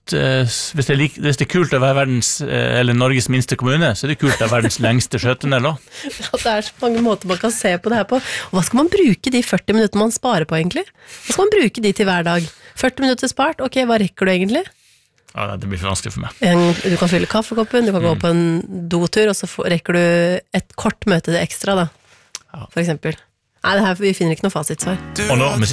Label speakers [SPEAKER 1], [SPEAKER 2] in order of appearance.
[SPEAKER 1] at hvis det er kult å være eller Norges minste kommune, så er det kult å være verdens lengste skjøttunnel også.
[SPEAKER 2] Ja, det så mange måter man kan se på det her på. Og hva skal man bruke de 40 minuttene man sparer på egentlig? Hva skal man bruke de til hver dag? 40 minutter spart, ok, hva rekker du egentlig?
[SPEAKER 1] Ja, det blir for vanskelig for meg.
[SPEAKER 2] Du kan fylle kaffekoppen, du kan gå på en dotur, og så rekker du et kort møte det ekstra da, for eksempel. Nei, vi finner ikke noe fasitsvar.
[SPEAKER 1] Og nå,